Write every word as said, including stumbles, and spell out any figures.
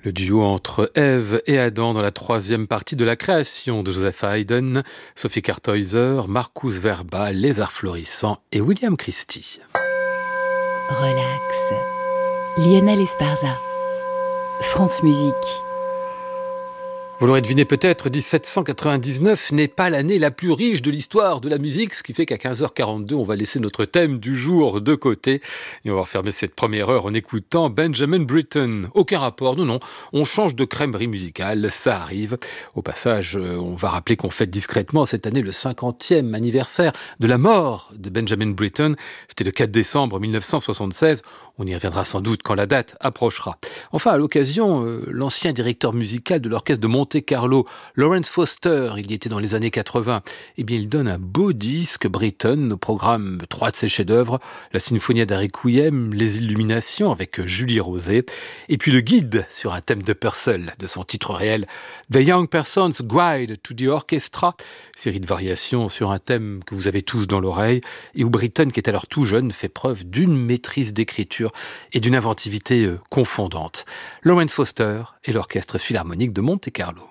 Le duo entre Ève et Adam dans la troisième partie de la création de Joseph Haydn, Sophie Karthäuser, Marcus Verba, Les Arts Florissants et William Christie. Relax. Lionel Esparza. France Musique. Vous l'aurez deviné peut-être, dix-sept cent quatre-vingt-dix-neuf n'est pas l'année la plus riche de l'histoire de la musique, ce qui fait qu'à quinze heures quarante-deux, on va laisser notre thème du jour de côté et on va refermer cette première heure en écoutant Benjamin Britten. Aucun rapport, non, non, on change de crèmerie musicale, ça arrive. Au passage, on va rappeler qu'on fête discrètement cette année le cinquantième anniversaire de la mort de Benjamin Britten. C'était le quatre décembre mille neuf cent soixante-seize. On y reviendra sans doute quand la date approchera. Enfin, à l'occasion, euh, l'ancien directeur musical de l'orchestre de Monte-Carlo, Lawrence Foster, il y était dans les années quatre-vingts, eh bien, il donne un beau disque Britten au programme trois de ses chefs-d'œuvre, la Sinfonia da Requiem, Les Illuminations avec Julie Rosé, et puis le guide sur un thème de Purcell, de son titre réel, The Young Person's Guide to the Orchestra, série de variations sur un thème que vous avez tous dans l'oreille, et où Britten, qui est alors tout jeune, fait preuve d'une maîtrise d'écriture et d'une inventivité confondante. Lawrence Foster et l'Orchestre Philharmonique de Monte-Carlo.